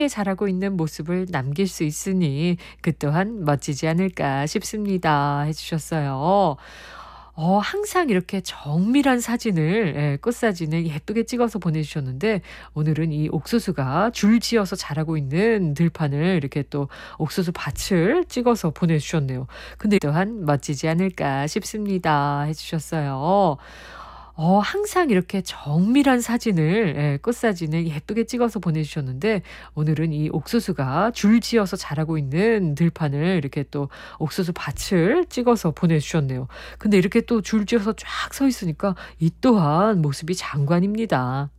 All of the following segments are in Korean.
자라고 있는 모습을 남길 수 있으니 그 또한 멋지지 않을까 싶습니다. 해주셨어요. 항상 이렇게 정밀한 사진을, 꽃사진을 예쁘게 찍어서 보내주셨는데, 오늘은 이 옥수수가 줄지어서 자라고 있는 들판을 이렇게 또 옥수수 밭을 찍어서 보내주셨네요. 근데 또한 멋지지 않을까 싶습니다. 해주셨어요. 항상 이렇게 정밀한 사진을, 꽃사진을 예쁘게 찍어서 보내주셨는데, 오늘은 이 옥수수가 줄지어서 자라고 있는 들판을 이렇게 또 옥수수 밭을 찍어서 보내주셨네요. 근데 이렇게 또 줄지어서 쫙 서 있으니까 이 또한 모습이 장관입니다.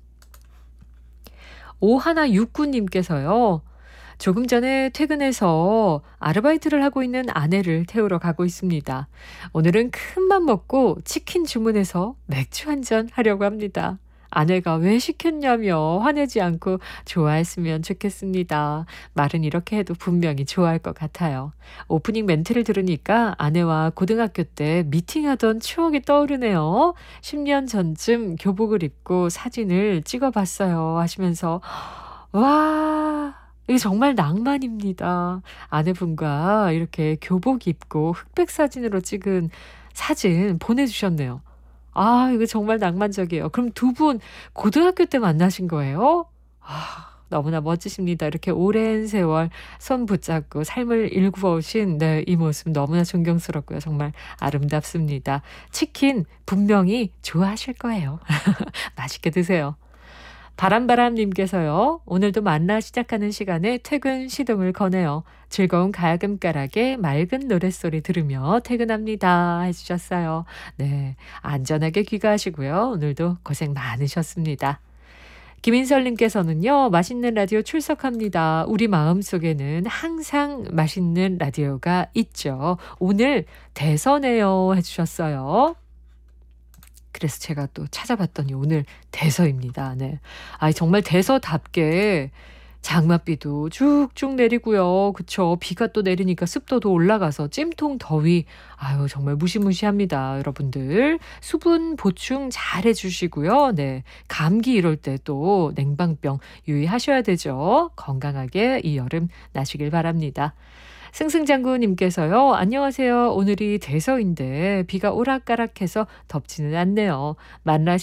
오하나69님께서요. 조금 전에 퇴근해서 아르바이트를 하고 있는 아내를 태우러 가고 있습니다. 오늘은 큰맘 먹고 치킨 주문해서 맥주 한 잔 하려고 합니다. 아내가 왜 시켰냐며 화내지 않고 좋아했으면 좋겠습니다. 말은 이렇게 해도 분명히 좋아할 것 같아요. 오프닝 멘트를 들으니까 아내와 고등학교 때 미팅하던 추억이 떠오르네요. 10년 전쯤 교복을 입고 사진을 찍어봤어요. 하시면서 와, 이게 정말 낭만입니다. 아내분과 이렇게 교복 입고 흑백 사진으로 찍은 사진 보내주셨네요. 아, 이거 정말 낭만적이에요. 그럼 두 분 고등학교 때 만나신 거예요? 아, 너무나 멋지십니다. 이렇게 오랜 세월 손 붙잡고 삶을 일구어 오신 이 모습 너무나 존경스럽고요. 정말 아름답습니다. 치킨 분명히 좋아하실 거예요. 맛있게 드세요. 바람바람님께서요. 오늘도 만나 시작하는 시간에 퇴근 시동을 거네요. 즐거운 가야금가락의 맑은 노랫소리 들으며 퇴근합니다. 해주셨어요. 네, 안전하게 귀가하시고요. 오늘도 고생 많으셨습니다. 김인설님께서는요. 맛있는 라디오 출석합니다. 우리 마음속에는 항상 맛있는 라디오가 있죠. 오늘 대선에요. 해주셨어요. 그래서 제가 또 찾아봤더니 오늘 대서입니다. 네. 아, 정말 대서답게 장맛비도 쭉쭉 내리고요. 그쵸. 비가 또 내리니까 습도도 올라가서 찜통 더위. 아유, 정말 무시무시합니다. 여러분들. 수분 보충 잘 해주시고요. 네. 감기 이럴 때 또 냉방병 유의하셔야 되죠. 건강하게 이 여름 나시길 바랍니다. 승승장구님께서요. 안녕하세요. 오늘이 대서인데 비가 오락가락해서 덥지는 않네요. 만나